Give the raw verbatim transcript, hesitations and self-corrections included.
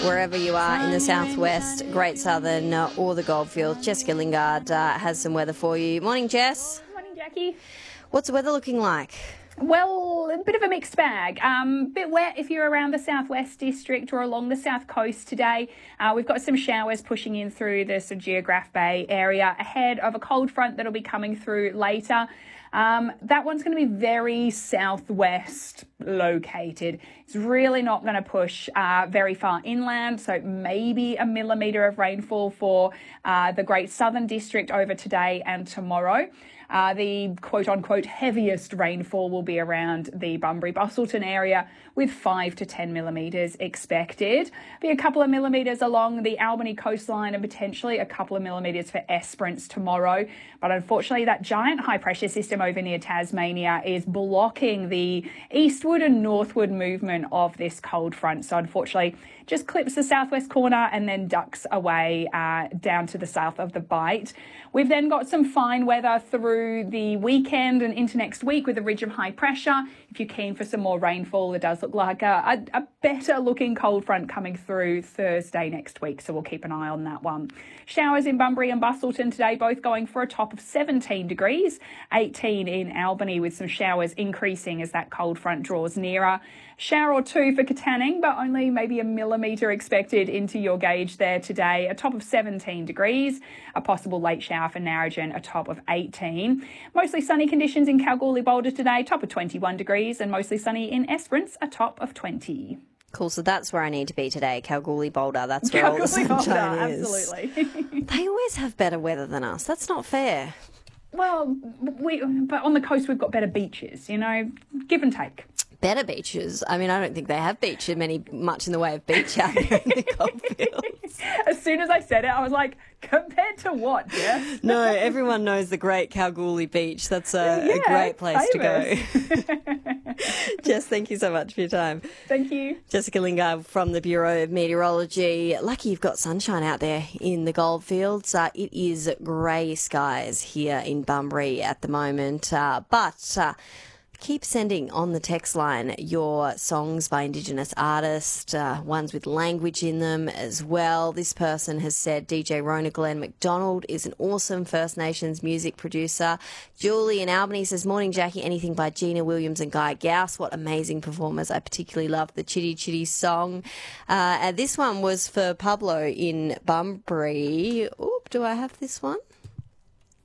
Wherever you are in the southwest, Great Southern uh, or the Goldfields, Jessica Lingard uh, has some weather for you. Morning, Jess. Morning, Jackie. What's the weather looking like? Well, a bit of a mixed bag. Um, bit wet if you're around the southwest district or along the south coast today. Uh, we've got some showers pushing in through the Sir Geograph Bay area ahead of a cold front that'll be coming through later. Um, that one's going to be very southwest located. It's really not going to push uh, very far inland, so maybe a millimetre of rainfall for uh, the Great Southern District over today and tomorrow. Uh, the quote-unquote heaviest rainfall will be around the Bunbury-Busselton area with five to ten millimetres expected. Be a couple of millimetres along the Albany coastline and potentially a couple of millimetres for Esperance tomorrow. But unfortunately, that giant high-pressure system over near Tasmania is blocking the eastward and northward movement of this cold front. So unfortunately, just clips the southwest corner and then ducks away uh, down to the south of the Bight. We've then got some fine weather through the weekend and into next week with a ridge of high pressure. If you're keen for some more rainfall, it does look like a, a, a better looking cold front coming through Thursday next week. So we'll keep an eye on that one. Showers in Bunbury and Busselton today, both going for a top of seventeen degrees, eighteen in Albany, with some showers increasing as that cold front draws nearer. Shower or two for Katanning, but only maybe a millimetre expected into your gauge there today. A top of seventeen degrees, a possible late shower for Narrogin, a top of eighteen. Mostly sunny conditions in Kalgoorlie-Boulder today, top of twenty-one degrees, and mostly sunny in Esperance, a top of twenty. Cool, so that's where I need to be today, Kalgoorlie-Boulder. That's where all the sunshine is. Absolutely. They always have better weather than us. That's not fair. Well, we but on the coast we've got better beaches, you know, give and take. Better beaches? I mean, I don't think they have beach many much in the way of beach out there in the Goldfields. As soon as I said it, I was like, compared to what, Jess? No, everyone knows the great Kalgoorlie Beach. That's a, yeah, a great place famous. to go. Jess, thank you so much for your time. Thank you. Jessica Lingard from the Bureau of Meteorology. Lucky you've got sunshine out there in the Goldfields. Uh, it is grey skies here in Bunbury at the moment, uh, but... Uh, Keep sending on the text line your songs by Indigenous artists, uh, ones with language in them as well. This person has said D J Rona Glenn McDonald is an awesome First Nations music producer. Julie in Albany says, morning, Jackie, anything by Gina Williams and Guy Gauss. What amazing performers. I particularly love the Chitty Chitty song. Uh, and this one was for Pablo in Bunbury. Oop, do I have this one?